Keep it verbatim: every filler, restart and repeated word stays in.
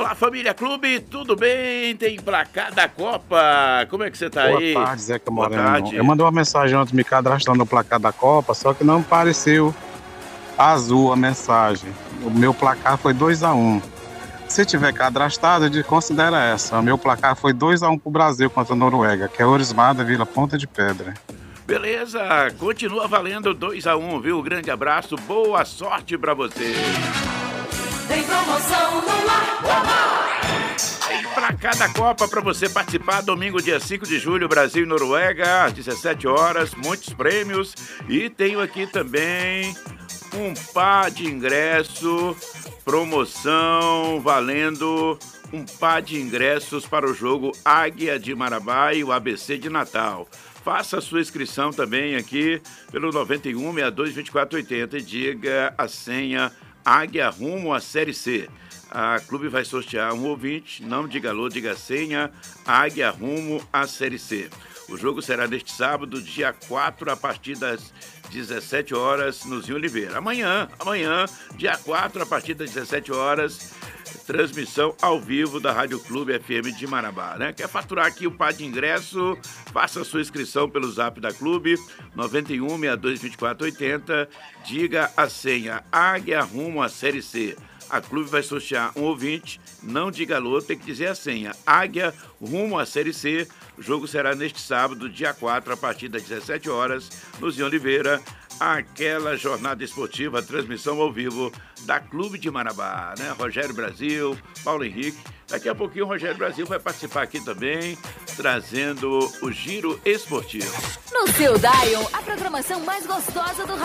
Olá, família Clube, tudo bem? Tem placar da Copa. Como é que você tá aí? Boa tarde, Zeca Boa Moreno. tarde. Eu mandei uma mensagem ontem me cadastrando no placar da Copa, só que não apareceu azul a mensagem. O meu placar foi dois a um. Se tiver cadastrado, de- considera essa. O meu placar foi dois a um pro Brasil contra a Noruega, que é Orismada, Vila Ponta de Pedra. Beleza, continua valendo dois a um, viu? Grande abraço, boa sorte pra você. Tem promoção no ar. Tem placar da Copa pra você participar domingo, dia cinco de julho, Brasil e Noruega, às dezessete horas, muitos prêmios. E tenho aqui também um par de ingresso, promoção valendo um par de ingressos para o jogo Águia de Marabá e o A B C de Natal. Faça a sua inscrição também aqui pelo noventa e um, sessenta e dois, vinte e quatro, oitenta e diga a senha Águia rumo à Série C. A clube vai sortear um ouvinte, não diga alô, diga a senha Águia rumo à Série C. O jogo será neste sábado, dia quatro, a partir das dezessete horas, no Zinho Oliveira. Amanhã, amanhã, dia quatro, a partir das dezessete horas, transmissão ao vivo da Rádio Clube F M de Marabá, né? Quer faturar aqui o par de ingresso? Faça a sua inscrição pelo zap da Clube, noventa e um, sessenta e dois, vinte e quatro, oitenta, diga a senha Águia rumo à Série C. A Clube vai sortear um ouvinte, não diga alô, tem que dizer a senha Águia rumo à Série C. O jogo será neste sábado, dia quatro, a partir das dezessete horas, no Zinho Oliveira, aquela jornada esportiva, transmissão ao vivo da Clube de Marabá, né? Rogério Brasil, Paulo Henrique. Daqui a pouquinho o Rogério Brasil vai participar aqui também, trazendo o Giro Esportivo. No seu Dial, a programação mais gostosa do